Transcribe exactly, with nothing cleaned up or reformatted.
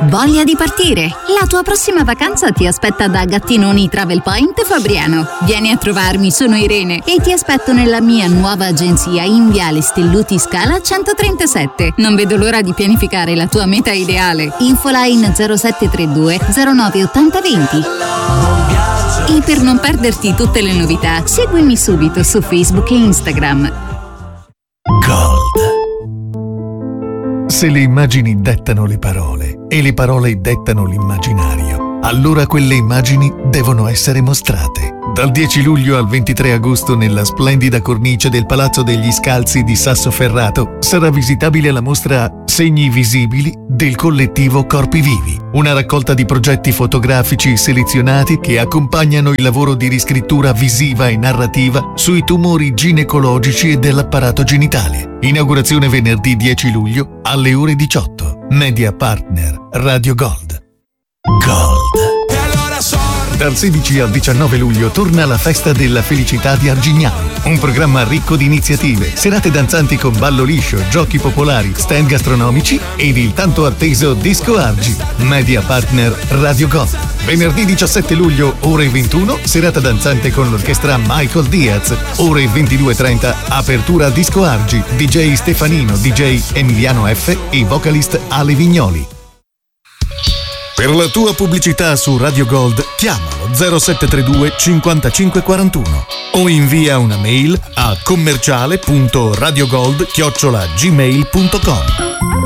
Voglia di partire? La tua prossima vacanza ti aspetta da Gattinoni Travel Point Fabriano. Vieni a trovarmi, sono Irene e ti aspetto nella mia nuova agenzia in Viale Stelluti Scala centotrentasette. Non vedo l'ora di pianificare la tua meta ideale. Infoline zero sette tre due zero nove otto zero due zero. E per non perderti tutte le novità, seguimi subito su Facebook e Instagram. Gold. Se le immagini dettano le parole e le parole dettano l'immaginario, allora quelle immagini devono essere mostrate. Dal dieci luglio al ventitré agosto nella splendida cornice del Palazzo degli Scalzi di Sassoferrato sarà visitabile la mostra Segni visibili del collettivo Corpi Vivi, una raccolta di progetti fotografici selezionati che accompagnano il lavoro di riscrittura visiva e narrativa sui tumori ginecologici e dell'apparato genitale. Inaugurazione venerdì dieci luglio alle ore diciotto. Media Partner Radio Gold. Gold. Dal sedici al diciannove luglio torna la Festa della Felicità di Argignano, un programma ricco di iniziative, serate danzanti con ballo liscio, giochi popolari, stand gastronomici ed il tanto atteso Disco Argi. Media Partner Radio Gold. Venerdì diciassette luglio, ore ventuno, serata danzante con l'orchestra Michael Diaz. Ore ventidue e trenta, apertura Disco Argi, D J Stefanino, D J Emiliano F e vocalist Ale Vignoli. Per la tua pubblicità su Radio Gold chiamalo zero sette tre due cinquantacinque quarantuno o invia una mail a commerciale punto radiogold chiocciola gmail punto com.